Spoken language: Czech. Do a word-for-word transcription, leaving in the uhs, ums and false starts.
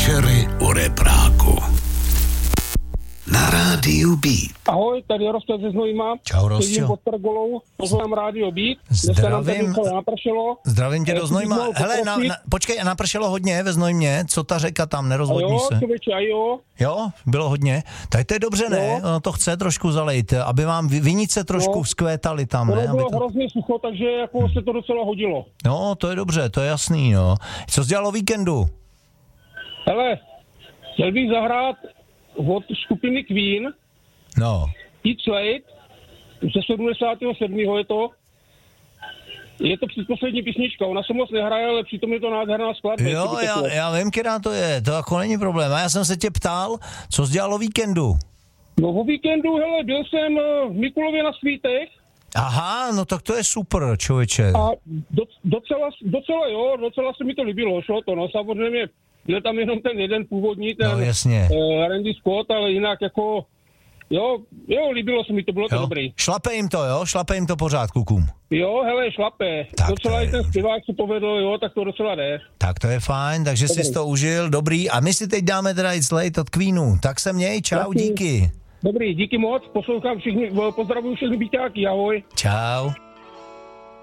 Večery u repráku. Na rádiu Beat. Ahoj, tady Rostě ze Znojma. Čau, Rostě. Sedím pod pergolou, pozvám rádio Beat. Zdravím. Napršelo. Zdravím tě do Znojma. Hele, na, na, počkej, napršelo hodně ve Znojmě? Co ta řeka tam, nerozvodní se? Jo, člověče, a jo. Jo, bylo hodně. Tak to je dobře, ne? No, to chce trošku zalejt, aby vám vinice trošku no, vzkvétaly tam, to ne? bylo to... hrozně sucho, takže jako se to docela hodilo. No, to je dobře, to je jasný, no. Co jsi dělal o víkendu? Hele, chtěl bych zahrát od skupiny Queen, No. Eat Slate, ze sedmdesátého sedmého je to. Je to předposlední písnička, ona se moc nehraje, ale přitom je to nádherná skladba. Jo, já, já vím, která to je, to jako není problém. A já jsem se tě ptal, co jsi dělal o víkendu? No o víkendu, hele, byl jsem v Mikulově na Svítech. Aha, no tak to je super, člověče. A do, docela, docela jo, docela se mi to líbilo, šlo to, no samozřejmě byl tam jenom ten jeden původní, ten no, jasně. Uh, Randy Scott, ale jinak jako, jo, jo, líbilo se mi to, bylo to jo. dobrý. Šlape jim to, jo? Šlape jim to pořád, klukům. Jo, hele, šlape. Tak docela i ten dobře. zpěvák se povedl, jo, tak to docela jde. Tak to je fajn, takže dobrý. Jsi to užil, dobrý. A my si teď dáme teda It's Late od Queenu. Tak se měj, čau, díky. Dobrý, díky moc, poslouchám všichni, pozdravuju všechny byťáky, ahoj. Čau.